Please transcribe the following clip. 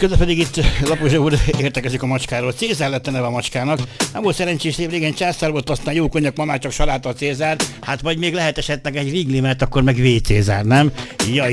közben pedig itt Lapozsa úr értekezik a macskáról. Cézár lett a neve a macskának. Nem volt szerencsés év, régen császár volt, aztán jó konyak, ma már csak saláta a Cézár. Hát vagy még lehet esetleg egy Rigli, mert akkor meg V. Cézár, nem? Ja,